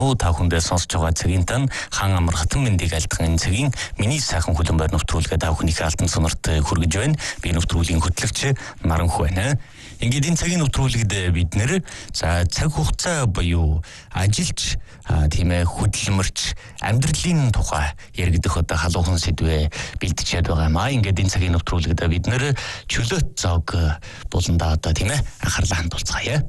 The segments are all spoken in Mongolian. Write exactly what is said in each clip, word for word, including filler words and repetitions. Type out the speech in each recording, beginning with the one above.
Та хүндээ сонсож байгаа цагийн тань хаан амар хатан мэндийг альдах энэ цагийн миний сайхан хөлбөмбөр нэвтрүүлгээ та бүхнийхээ алтан сонорт хүргэж байна. Би нэвтрүүлгийн хөтлөгч Наранх байна. Ингээд энэ цагийн нэвтрүүлэгт бид нэр за цаг хугацаа буюу ажилч тийм ээ хөдөлмөрч амьдралын тухай яригдах одоо халуухан сэдвээ бэлтжээд байгаа юм аа. Ингээд энэ цагийн нэвтрүүлэгт бид нэр чөлөөт зог болондоо одоо тийм ээ анхаарлаа хандуулцгаая.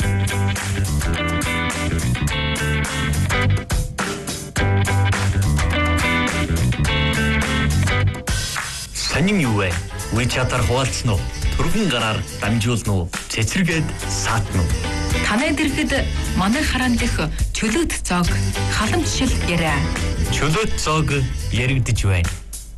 Санин юу вэ? Үе чадар хуваалцсан уу? Төргөн гараар дамжуулна уу? Цэцэргээд саатна уу? Танайд ирэхэд манай хараан дэх чөлөөт зог халамжшил яриа. Чөлөөт зог яригдж байна.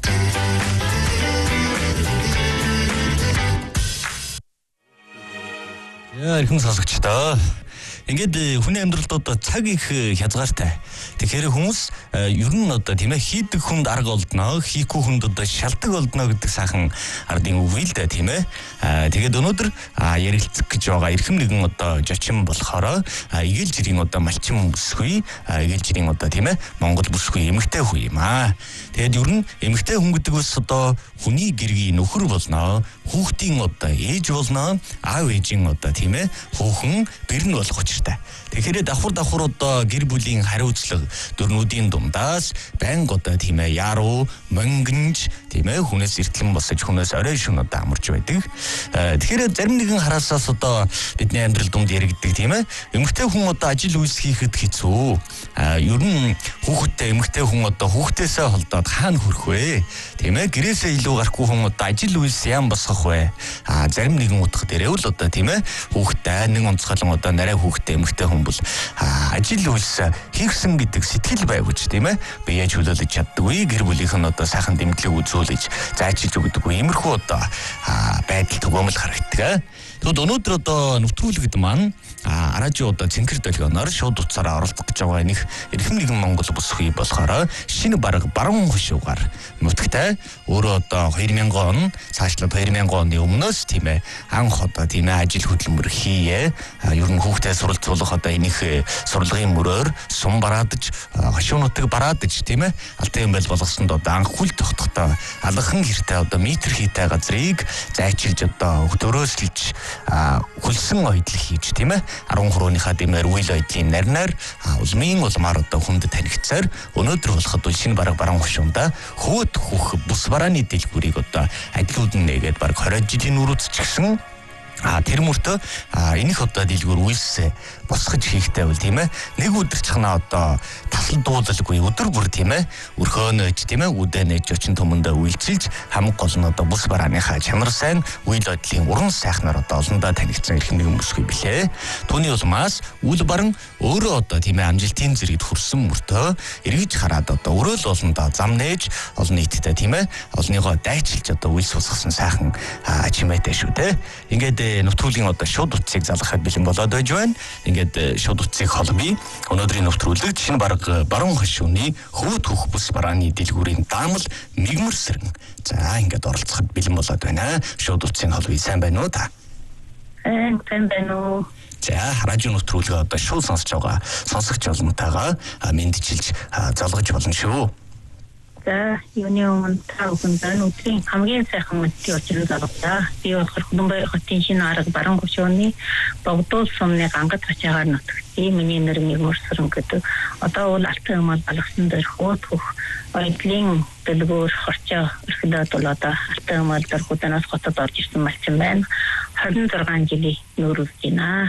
Яа, ирхэн сонсогчдоо. Ингээд хүний амьдралд одоо цаг их хязгаартай. Тэгэхээр хүмүүс ер нь одоо тийм ээ хийдэг хүнд арга олдноо, хийхгүй хүнд одоо шалтгаан олдноо гэдэг сайхан ардын үг л да тийм ээ. Тэгээд өнөөдөр ярилцах гэж байгаа эрхэм нэгэн одоо жочин болохоор эгээл жирийн одоо малчин бүсгүй, эгээл жирийн одоо тийм ээ Монгол бүсгүй эмэгтэй хүү юм аа. Тэгээд ер нь эмэгтэй хүн гэдэг бас одоо хүний гэргийн нөхөр болноо, хүүхдийн одоо ээж болноо, аав ээжийн одоо тийм ээ хүүхэн бэр нь болох учиртай. Тэгэхээр давхар давхар одоо гэр бүлийн хариуцлага дөрнүүдийн дундаас байнга одоо тийм ээ яруу, мөнгөнж тийм ээ хүнээс эртлэн босож хүнээс орой шөнө одоо амарч байдаг. Тэгэхээр зарим нэгэн хараасаас одоо бидний амьдрал дунд яригддаг тийм ээ эмэгтэй хүн одоо ажил үйлс хийхэд хэцүү. Ер нь хүүхэдтэй эмэгтэй хүн одоо хүүхдээсээ холдоод хаана хүрэх вэ? Тийм ээ гэрээсээ илүү гарахгүй хүн одоо ажил үйлс яам босгох вэ? А зарим нэгэн утга дээрээ л одоо тийм ээ хүүхдтэй нэг онцгойлон одоо нарай хүүхдтэй эмэгтэй хүн бол ажил үйлс хийгсэн гэдэг сэтгэл байгууч тийм ээ бие чөлөөлөж чаддаггүй гэр бүлийнх нь одоо сайхан дэмжлэг үзүүлж заачилж өгдөггүй иймэрхүү одоо байдал төгөөмөл харагддаг. Тэгвэл өнөөдөр одоо нэвтрүүлэгт маань радио одоо цэнхэр долгионоор шууд утсаараа оролцох гэж байгаа нэг эрхэм нэгэн Монгол бүсгүй болохоор шинэ бараг баруун хошуугаар нутагтай өөрөө одоо хоёр мянган он цаашлаад хоёр мянган оны өмнөөс тийм ээ анх одоо тийм ээ ажил хөдөлмөр хийе. Ер нь хүүхдээ суралцуулах одоо энийх сурлагын мөрөөр сум бараадж хошуу нутаг бараадж тийм ээ алтай юм байл болгосонд одоо анх хүл тогтохдоо алгахан хэртэй одоо метр хийтэй газрыг зайчилж одоо төрөөслж хөлсөн ойдл хийж тийм ээ арван гурвынхаа дэмээр үйл ойдлын нарнаар улмын улмаар одоо хүнд танигцаар өнөөдөр болоход шинэ бараг баруун хошуунда хөөд хөх бус барааны дэлгүүрийг одоо адилууд нь нэгээд бараг двадцать жилийн үрүүцчихсэн. А тэр мөртөө энийх одоо дэлгүүр үйлс босгож хийхтэй бол тийм ээ нэг өдөр чахна одоо тасал дуулалгүй өдөр бүр тийм ээ өрхөөнөж тийм ээ үдэ нэж очин төмөндөө үйлчилж хамаг гол нь одоо бус барааныхаа чанар сайн үйл одлын уран сайхнаар одоо олондоо танигдсан эрхэм нэгэн бүсгүй билээ. Түүний улмаас үл баран өөрөө одоо тийм ээ амжилтын зэрэгт хүрсэн мөртөө эргэж хараад одоо өрөөл олондоо зам нээж олон нийтэд тийм ээ олныгоо дайчилж одоо үйлс босгосон сайхан чимээтэй шүү дээ. Ингээд нэвтрүүлгийн одоо шууд утсыг залгахад бэлэн болоод байж байна. Ингээд шууд утсыг холбоё. Өнөөдрийн нэвтрүүлэгт шинэ бараг баруун хошууны хөвд хөх бус барааны дэлгүүрийн даамал мигмэрсэрэн. За ингээд оролцоход бэлэн болоод байна. Шууд утсыг холбоё. Сайн байна уу та? Сайн байна уу? За радио нэвтрүүлгээ одоо шууд сонсож байгаа сонсогч олонтойгоо мэдчилж залгаж болно шүү. За юуны өмнө та бүхэнд өдрийн хамгийн сайхан мэдээ очрол залгуулаа. Би болохоор Хүнбай хотын шинэ арга баруун хошууны богдуул сумны гангад хачаагаар нутагтээ миний нэр мигмэрсэрэн гэдэг. Одоо бол алтан хамаал балгасан дээр хөөд хөх ойдлын дэлгүүр хорчоо өрхлөөд бол одоо алтан хамаал дөрхүүднээс хотод орж ирсэн малчин байна. двадцать шесть жилийн нүүрүүлж байна.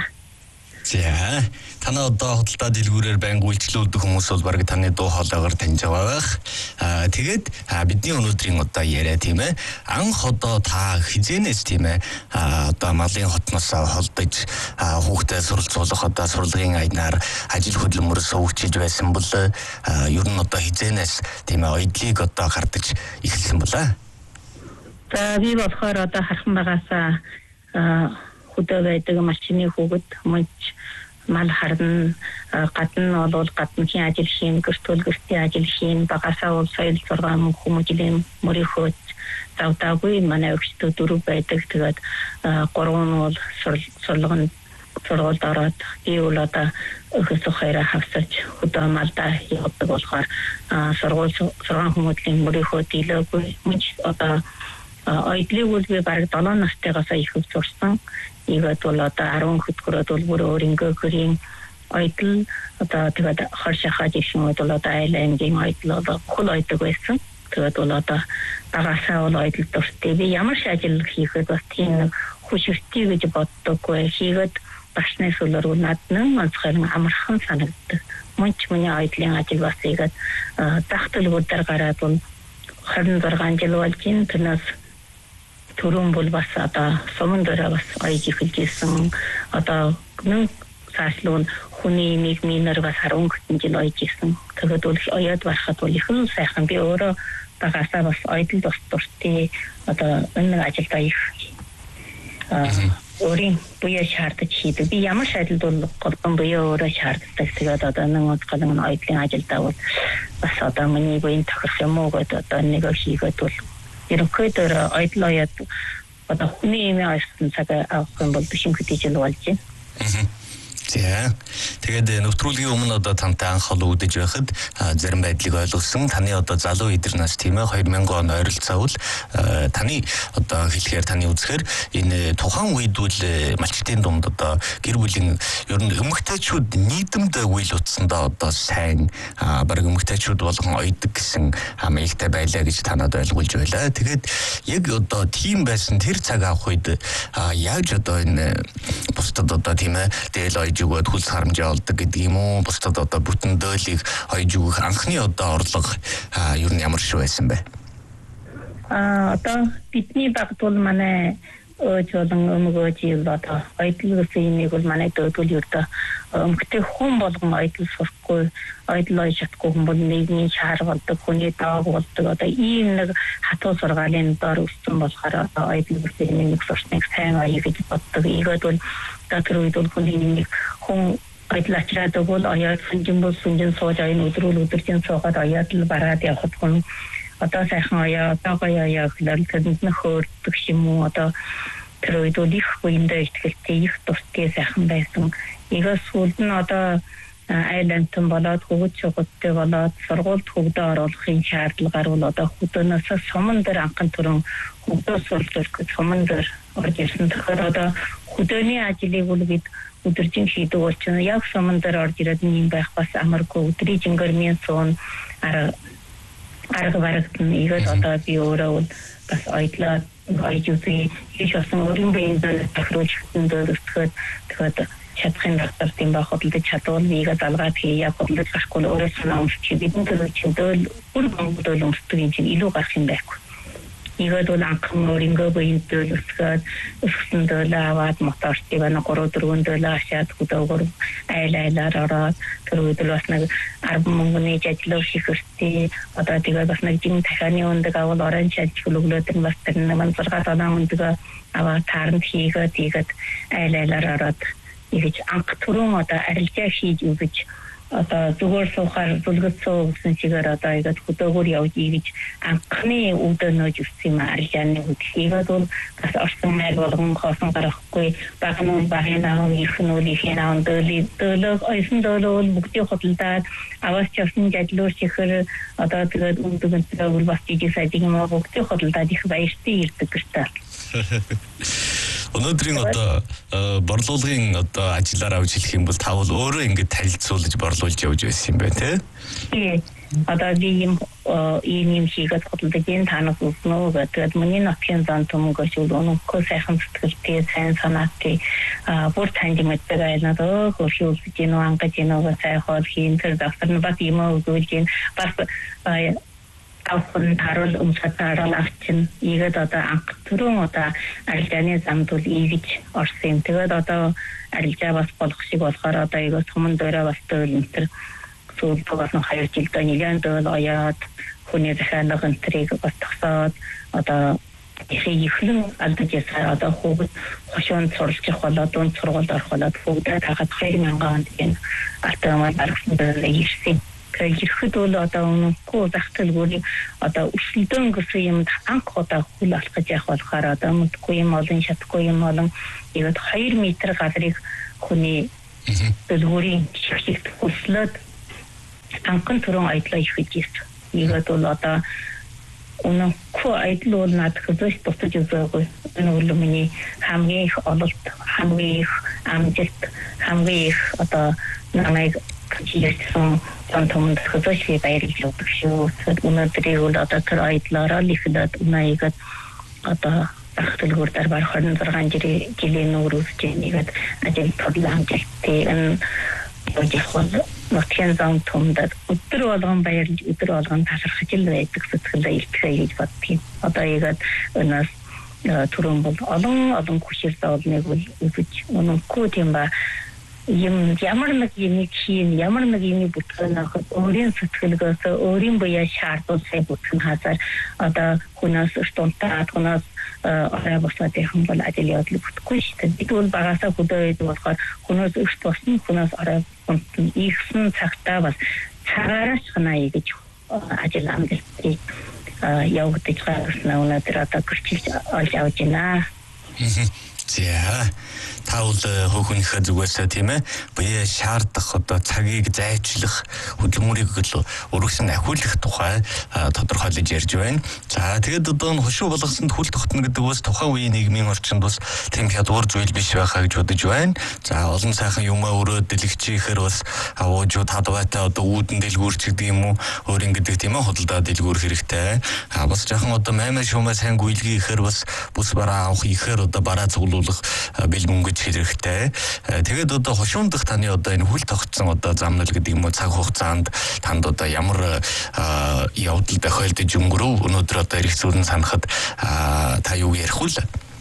За танаа одоо хөдөлთა дэлгүүрээр байнга үйлчлүүлдэг хүмүүс бол бараг таны дуу хоолойгоор таньж байгаа байх. Аа тэгээд бидний өнөөдрийн одоо яриа тийм ээ анх одоо та хизэнээс тийм ээ одоо малын хотноос холдож хүүхдээ суралцуулах одоо сурлагын аянаар ажил хөдөлмөрөөс өвчилж байсан бол ер нь одоо хизэнээс тийм ээ ойдлыг одоо гардаж эхэлсэн болоо. За би болохоор одоо хархан багасаа хөдөө байдаг малчны хүүхэд мөч мал харна гадна бол гадныхын ажил хийн гэртүүл гэртийн ажил хийн багасаа бол соёл зургаан хүмүүжлийн мөрийнхөө завдаагүй манай өвчтөө дөрөв байдаг. Тэгээд гурван нь бол сурлагын сургуульд ороод ивэл одоо өөхөс ухаараа хавсарч хөдөө малдаа явдаг болохоор сургууль сургаан хүмүүстийн мөрийнхөө дийлөөгүй мөн одоо ойдлыг бол би бараг долоо настайгаас ихв сурсан. Ийгээд бол одоо арван хөтгөрөд бол бүр өөрөнгөө гэрийн ойдл одоо тэгээд хоршихаа жишмүүд бол одоо айлангийн ойдл одоо хөл ойдог байсан. Тэгээд бол одоо багасаа бол ойдл дуртай. Би ямар ч ажил хийхэд бас тийм хүчтэй гэж боддоггүй. Хийгээд башны сүлэр над нэг онцгой амархан санагддаг. Мөн ч миний ойдлын ажил бас ийгээд зах төлбөрөөр гараад бол харин зургаан жил болж ин тэрнээс түрүүн бол бас одоо сумын дөрөө бас ойж ихэлжсэн одоо нэг цаашлуун хүний нэг минер бас харин хөтөн жил ойж исэн. Тэгээд бол ойд барахад бол их нь сайхан би өөрөө багасаа бас ойдл бас дуртай одоо энэ ажилдаа их өөрийн буяа шаардаж хийдэг. Би ямар ч ажилд бол голдон буяа өөрөө шаарддаг. Тэгээд одоо нэг удаагийн ойдлын ажилдаа бол бас одоо миний буян тохирох юм уу гэдэг одоо нэг хийгээд бол ерөнхийдөө ойдл оёд одоо хүний юм айсан цаг авах юм бол биш юм гэдэг жил болж байна. За. Тэгээд нэвтрүүлгийн өмнө одоо тантай анх олон үдэж байхад зарим байдлыг ойлгосон. Таны одоо залуу эдэр нас тийм ээ две тысячи он ойролцоол таны одоо хэлэхээр таны үзэхээр энэ тухайн үед бол малчтын дунд одоо гэр бүлийн ер нь эмэгтэйчүүд нийтэмд үйл утсандаа одоо сайн бараг эмэгтэйчүүд болгон ойдог гэсэн маягтай байлаа гэж танад ойлгуулж байлаа. Тэгээд яг одоо тийм байсан тэр цаг авах үед яаж одоо энэ бусдад одоо тийм ээ дээл ойж өгөөд хүлс харамжаа олдог гэдэг юм уу? Бусдад одоо бүтэн дөөлийг ойж өгөх анхны одоо орлого ер нь ямар шиг байсан бэ? Аа одоо бидний багт бол манай өөж болон өмгөөж ил одоо ойдл гэсэн юмыг бол манай дөөдөл ердөө өмгтэй хүн болгон ойдл сурахгүй ойдл ойж чадахгүй хүн бол нэгний шаар болдог хүний дааг болдог одоо ийм нэг хатуу сургаалын доор өссөн болохоор одоо ойдл гэсэн юмыг сурсныг сайн аяа гэж боддог. Ийгээд бол тэр үед бол хүний нэг хүн ойдл ачраад бол аяад сүнжин бол сүнжин сууж аян өдрүүл өдөржин суугаад аяад л бараад явхад хүн одоо сайхан аяа одоо гоё аяа гэхэл тэнд нь хөөрдөг юм уу одоо тэр үед бол их үндэ ихтэй их дуртай сайхан байсан. Игээс сүүлд нь одоо айлантан болоод хөвгөж чухалтай болоод сургуульд хөвгдөө оруулахын шаардлагаар бол одоо хөдөөнөөс суман дээр анхан төрөн хөвгдөө суралцах гэж суман дээр орж ирсэн. Тэгэхээр одоо хөдөөний ажлыг бол бид өдөржин хийдэг учраас яг суман дээр орж ирээд юм байх бас амаргүй өдрийн жингээр минь суун арга арга барагдана. Ийгээд одоо би өөрөө бас ойдлоо ойж үзье. Хийж болсон өөрийн биеийн дээр тохируулж хөтөнд өсгөхөд тэгээд чадахын доктор тийм байх хөдөлж чадвал вига залгаад хийя хөдөлж гарахгүй өөрөө санаа өмсч бидний төлөө чөдөл бүр бомбдол өмсдөг юм чинь илүү гарах юм байхгүй. Ийгээд бол анхан өөрийнхөө биеийн дээр өсгөөд өсгсөн дөөлөө аваад мотортой байна гурав дөрвөн дөөлөө ашаад хөдөөгөр айл айлаар ороод тэр үед л бас нэг арбан мөнгөний ажлаа шихэртэй одоо тэгээд бас нэг жин дахианы өндөг авал оранж ажиглуулдаг нь бас тэр нэг манзаргаа танаа өндөг аваад таарнд хийгээд тийгээд айл айлаар ороод ингэж анх түрүүн одоо арилжаа хийж өгч одоо зүгээр суухаар зүлгэц суу гэсэн чигээр одоо игээд хөдөөгөр явж ийгэж анхны өвдөнөөж өгсөн юм арилжааны хөдөлгөөд бол бас орсон маяг болгон хоосон гарахгүй багнуун багинаа ихнүүл ихнаа дөөлий дөөлөг ойсон дөөлөөл бүгдийг хөдөлдаад аваас ч явсан ажлуур чихэр одоо тэгээд үндэгэнтэй бол бас жижиг сайдын юм бүгдийг хөдөлдаад их баяртай ирдэг гэртээ. Өнөөдрийн одоо борлуулгын одоо ажиллаараа авч хэлэх юм бол та бол өөрөө ингэж танилцуулж борлуулж явж байсан юм байна тий. Одоо би юм ийм юм хийгээд хөдөлдөг энэ танах үснөө гэдэг миний нотгийн зан төмөгөж өнөөхөө сайхан сэтгэлтэй сайн санаатай бүр танд мэддэг айлнаа хөршүүлж гинөө ангаж гинөө сайхан хийн тэр доктор нь бас юм өгөөж гин бас авсан тарал өмсөтарал авчин ийгээд одоо анх түрүүн одоо арилжааны замд бол ийгэж орсон юм. Тэгээд одоо арилжаа бас болох шиг болохоор одоо ийгөө суман дөрөө бас дөөл өнтер сүүлд бас нэг хоёр жилдээ нэгэн дөөл ояад хүний захиалга өнтрийг бас тагсаад одоо ихийг ихлэн алдаж ясаа одоо хүүхэд хошоон суралцах болоод дунд сургуульд орох болоод хүүхдээ тахад хоёр мянган онд гэн автомат аргасан дөөл ирсэн. ирэхэд бол одоо үнэгүй зах төлбөрийн одоо өсөлтөн гэсэн юмд анх удаа хөл алах гэж явах болохоор одоо мэдгүй юм олон шатгүй юм олон ихэд хоёр метр газрыг хүний төлбөрийн шигт хүслээд анхан түрэн айдлаа их гэж игээд бол одоо үнэгүй айдл бол надад зөвхөн тусаж өгөөгүй. Энэ бол миний хамгийн их ололт, хамгийн их амжилт, хамгийн их одоо намайг хийсэн томтомд зөвхөн баярлж өгдөг шүү. Өнөөдрийг бол одоо тэр айдлаараа л ихэд унаагаад одоо зах төлбөрөөр бараг двадцать шесть жилийн нүүрс жинийгээд ажил тодлон жилтээ өөрийнхөө нотгийн зам томдод өдөр болгон баярлж өдөр болгон талархаж л байдаг сэтгэлээ илтгэе гэж боддгийг. Одоо игээд өнөөс түрүүн бол олон олон хүчээр заавалныг бол үзэж үнэнгүй тийм ба юм ямар нэг юм хийн ямар нэг юм бүтгэнах өөрийн сэтгэлгээс өөрийн буяа шаардлагыг бүтгэн хазар одоо хүнээс стонтаад хүнээс орой босоод юм бол ажил явдал бүтгэхгүй шүү дээ. Бид бол багасаа хөдөөд болохоор хүнээс өрт босны хүнээс орой ихсэн цагтаа бас цагаараас ханаа гэж ажил амжилтыг явагдаж байгаа өнөөдөр одоо гэрчилж олж авч байна. За таул хөөхнийхээ зүгээс тийм ээ бие шаардах одоо цагийг зайчлах хөдөлмөрийг өргөсөн ахиулах тухай тодорхойлож ярьж байна. За тэгээд одоо хошуу болгосонд хүл тогтно гэдэг бас тухайн үеийн нийгмийн орчинд бас тийм хялбар зүйл биш байхаа гэж бодож байна. За олон сайхан юмаа өрөө дэлгэчихээр бас авуужууд хадвайтай одоо үүдэн дэлгүүрч гэдэг юм уу өөрийн гэдэг тийм ээ худалдаа дэлгүүр хэрэгтэй. А бас жоохон одоо маймаа шуумаа сайн гүйлгий ихээр бас бус бараа авах ихээр одоо бараа цуглуулах бэлгүнгэж хэрэгтэй. Тэгээд одоо хошуун дахь таны одоо энэ хүл тогтсон одоо замнал гэдэг юм уу цаг хугацаанд танд одоо ямар явдал тохиолдож өнгөрөв өнөөдөр одоо ирэх зүйлэн санахад та юу ярих вэ?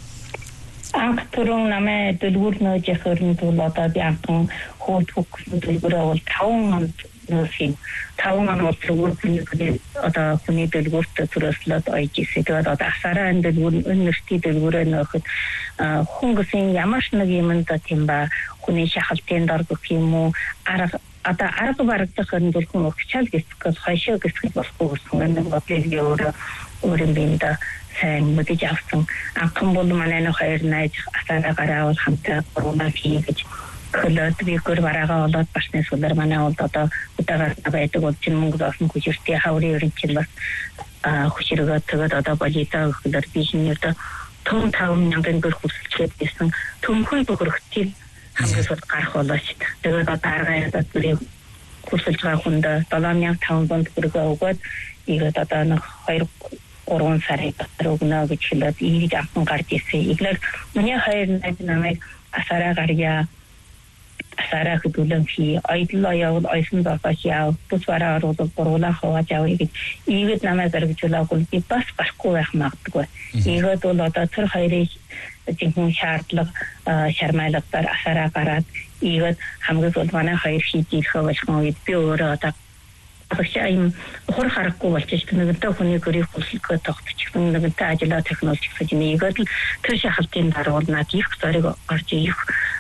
Анх түрүүн намайг дэлгүүр нөөж яхарын тул одоо би анхан хөөд хөгсөн дэлгүүрээ бол таван нөөсийн таван он дэлгүүр одоо хүний дэлгүүрт төрөслөд ойжсэн. Тэгээд одоо асараа энэ дэлгүүр өнөртий дэлгүүрээ нөхөд хүнгсэн ямар нэг юмд тийм ба хүний шахалтын дор гэх юм уу арга одоо арга барагдах юм бол хүн өгчаал гэсгэл хойшоо гэсгэл болохгүй гэсэн нэг бодлыг өөрөө өөрийн биендээ сайн мэдэж авсан. Анхан бол манай нэг хоёр найз асараа гараавал хамтаа гурван хийж хөлөөд би гөр бараага болоод башны сүлэр манай бол одоо удагаар байдаг бол чинь мөнгө зоосон хүчиртэй хаврын өрн чинь бас хүчиргээ тэгээд одоо болита хөлөр бишнэрд том таван мянган гөр хүсэлчээд байсан төмхөн бохирхтил хамгийн сул гарах болоо шүү дээ. Тэгээд одоо аргаяа бүрийн хүсэлж байгаа хүнд долоо мянга таван бонд бүргээ өгөөд ирээд одоо нэг хоёр гурван сарын дотор өгнө гэж хэлээд ийж амхан гарч ирсэн. Иглэр миний хоёр найз намайг асараа гарья асараа хөдөлгөөн хий айдлаа явал айсан дасаж яв бус бараа оруулах боруулах хаваа явъя гэж ийгэд намайг заргижуулаад би бас гарахгүй байх магадгүй. Ийгэд бол одоо тэр хоёрыг жинхэнэ шаардлага шармайлагаар асараа гараад ийгэд хамгийн сул манай хоёр хийж ирэх болгон үед би өөрөө одоо багшаа юм хор харахгүй болчих нэгэнтэй хүний гэрийг хүсэлгөө тогтчихсан нэгэнтэй ажиллаа технологи гэж ийгэд тэр шахалтын даруул над их зориг орж их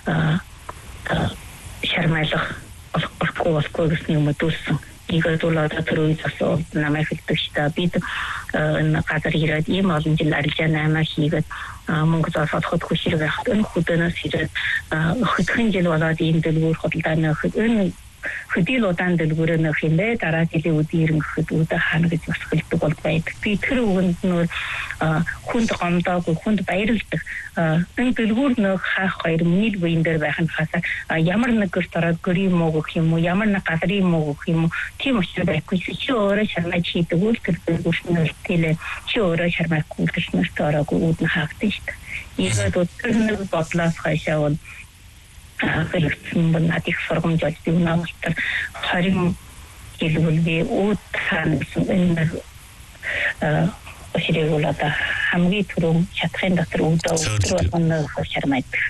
шармайлах болохгүй болохгүй гэсэн юм дүүсэн. Ийгээд бол одоо тэр үед бас намайг хэлдэг шүү дээ. Бид энэ газар ирээд ийм олон жил арилжаа наймаа хийгээд мөнгө зоосоод хот хүчрэг авах энэ хөдөөнөөс ирээд хөдөлгөн жил болоод ийм дэлгүүр худалдааны энэ хөдөл удаан дэлгүүрээ нөх юм бэ дараа жилийн үдийн ирэнгхэд үдэ хаана гэж бас хэлдэг бол байдаг. Би тэр үгэнд нь хүнд гомдоогүй хүнд баярлдаг. Энэ дэлгүүр нөх хаах хоёр миний буян дээр байх нь хасаа ямар нэг гэрт ороод гэрийн муу гэх юм уу ямар нэг газрын муу гэх юм уу тийм учраас байхгүй чи өөрөө шармаж хийдэг үл тэр дэлгүүрт нөлтөлөө чи өөрөө шармахгүй гэж нэрт ороогүй үүд нь хаагдсан шүү дээ. Ийгээд тэр нэг бодлоос хойшоо бол хэрэгцсэн бол надад их сургамж болж би өнөөдөр харин хэлбэлгүй үүд хаансан энэ өшрийг бол одоо хамгийн түрүүн шатхын дотор үүдөө өдрөө оноо шармайдаг.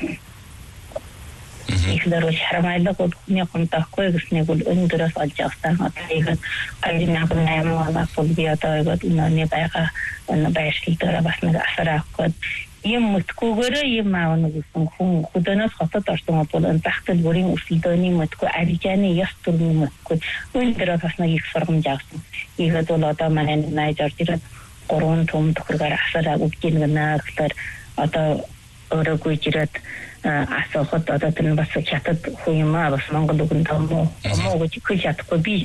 Ихлэр шармайлаг хүний контактгүй гэснээр бол өндөрөөс олж авсан. Одоо яг хоёр мянган найман оноо бол би одоо яг өнөөний байга өнөө байшилтаараа бас нэг асараа авах юм мөтгөөгөөрөө юм аавна гэсэн хүн хөдөөнөөс хотод орсон бол зах зээл бүрийн өрсөлдөөний мөтгөө арижааны ёс төрний мөтгөө өндөр бас нэг их сургамж авсан. Ийгээд бол одоо манай найз орж ирээд гурван том тохиргаар асараа өгч ийн гэнэ гэхээр одоо өөрөө гүйж ирээд асуухад одоо тэр бас хятад хүн юм аа бас Монгол үгэнд томоо муу гэж хэлж чадахгүй би